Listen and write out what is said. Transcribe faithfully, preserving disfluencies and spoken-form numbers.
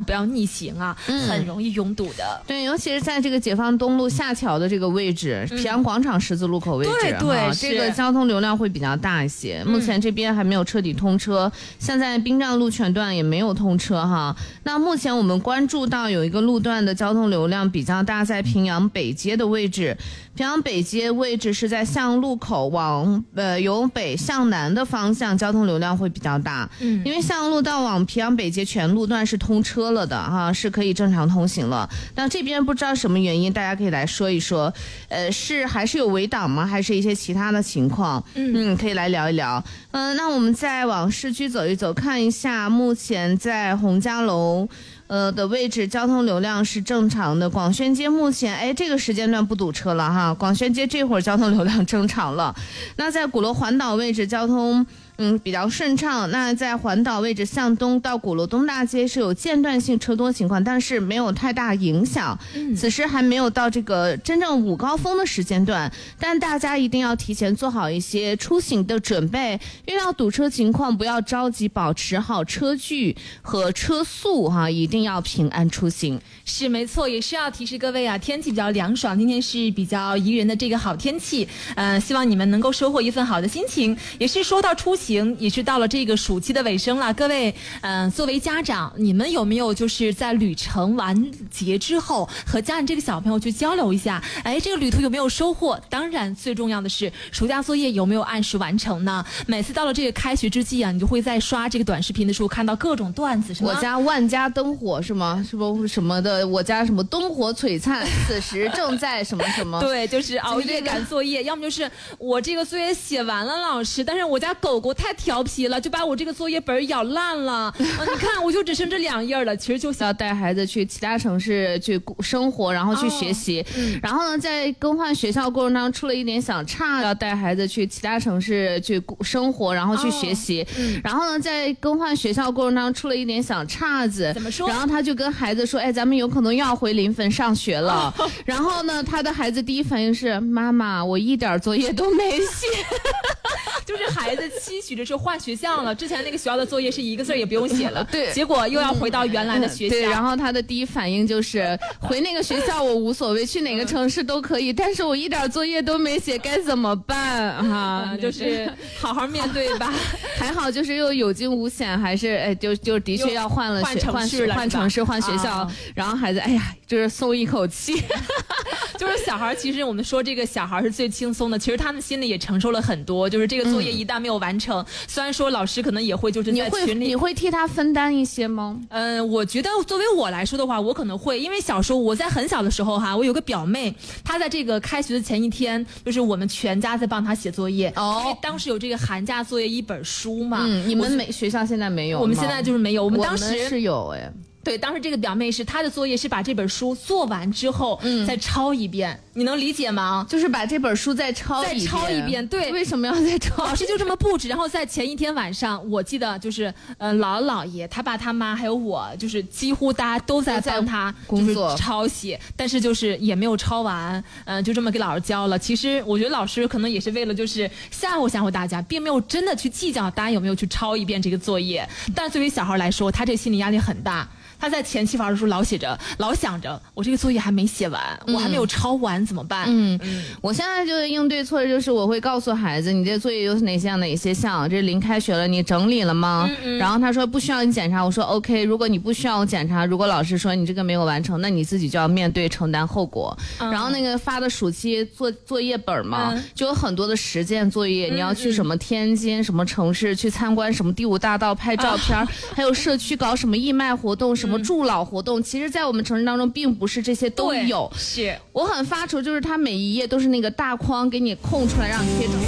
不要逆行啊，嗯、很容易拥堵的。 对，尤其是在这个解放东路下桥的这个位置，平阳广场十字路口位置， 对对， 这个交通流量会比较大一些。目前这边还没有彻底通车，现在滨站路全段也没有通车哈。那目前我们关注到有一个路段的交通流量比较大，在平阳北街的位置。平阳北街位置是在向路口往呃由北向南的方向，交通流量会比较大。嗯，因为向路到往平阳北街全路段是通车了的哈，是可以正常通行了。那这边不知道什么原因，大家可以来说一说，呃，是还是有围挡吗？还是一些其他的情况？嗯，嗯可以来聊一聊。嗯、呃，那我们再往市区走一走，看一下目前在洪家楼。呃的位置交通流量是正常的，广宣街目前哎这个时间段不堵车了哈，广宣街这会儿交通流量正常了。那在鼓楼环岛位置交通嗯比较顺畅，那在环岛位置向东到鼓楼东大街是有间断性车多情况，但是没有太大影响。嗯、此时还没有到这个真正午高峰的时间段，但大家一定要提前做好一些出行的准备，遇到堵车情况不要着急，保持好车距和车速哈，一定要平安出行。 是没错，也是要提示各位啊，天气比较凉爽，今天是比较宜人的这个好天气，呃，希望你们能够收获一份好的心情。也是说到出行，也是到了这个暑期的尾声了，各位，嗯、呃，作为家长，你们有没有就是在旅程完结之后，和家里这个小朋友去交流一下？哎，这个旅途有没有收获？当然，最重要的是暑假作业有没有按时完成呢？每次到了这个开学之际啊，你就会在刷这个短视频的时候看到各种段子，什么我家万家灯火是吗？是不什么的？我家什么灯火璀璨，此时正在什么什么？ 对，就是熬夜赶作业，要么就是我这个作业写完了，老师，但是我家狗狗太调皮了，就把我这个作业本咬烂了。啊，你看，我就只剩这两页了。其实就要带孩子去其他城市去生活，然后去学习。哦嗯、然后呢，在更换学校过程当中出了一点小岔，要带孩子去其他城市去生活，然后去学习。哦嗯、然后呢，在更换学校过程当中出了一点小岔子。 怎么说？ 然后他就跟孩子说：“哎，咱们有可能又要回临汾上学了。哦”然后呢，他的孩子第一反应是：“妈妈，我一点作业都没写。” 就是孩子期许着是换学校了，之前那个学校的作业是一个字也不用写了， 对， 结果又要回到原来的学校。 对，然后他的第一反应就是回那个学校我无所谓，去哪个城市都可以，但是我一点作业都没写，该怎么办哈？ 就是好好面对吧。 还好就是又有惊无险，还是哎就就的确要换了学换城市换城市换学校，啊、然后孩子哎呀就是松一口气。 就是小孩，其实我们说这个小孩是最轻松的，其实他们心里也承受了很多。就是这个作业一旦没有完成，嗯、虽然说老师可能也会就是在群里， 你会替他分担一些吗？ 嗯、呃，我觉得作为我来说的话，我可能会，因为小时候我在很小的时候哈，我有个表妹，她在这个开学的前一天，就是我们全家在帮她写作业。哦，因为当时有这个寒假作业一本书嘛。 嗯，你们没学校现在没有？ 我们现在就是没有，我们当时我们是有哎。 对，当时这个表妹是她的作业是把这本书做完之后，嗯，再抄一遍，你能理解吗？ 就是把这本书再抄一遍， 再抄一遍。对， 为什么要再抄？ 老师就这么布置，然后在前一天晚上，我记得就是，呃，姥姥姥爷、他爸他妈还有我，就是几乎大家都在帮他工作抄写，但是就是也没有抄完，嗯、呃，就这么给老师交了。其实我觉得老师可能也是为了就是吓唬吓唬大家，并没有真的去计较大家有没有去抄一遍这个作业。但是作为小孩来说，他这心理压力很大。他在前期玩的时候老写着，老想着我这个作业还没写完，嗯、我还没有抄完怎么办？嗯嗯，我现在就是应对措施，就是我会告诉孩子，你这作业有哪些哪些项，这临开学了，你整理了吗？嗯嗯、然后他说不需要你检查，我说 OK， 如果你不需要我检查，如果老师说你这个没有完成，那你自己就要面对承担后果。嗯、然后那个发的暑期作作业本嘛，嗯、就有很多的实践作业，嗯、你要去什么天津、嗯、什么城市去参观什么第五大道拍照片，啊、还有社区搞什么义卖活动什么。什么助老活动，其实在我们城市当中并不是这些都有。 是我很发愁，就是它每一页都是那个大框给你空出来让你贴整。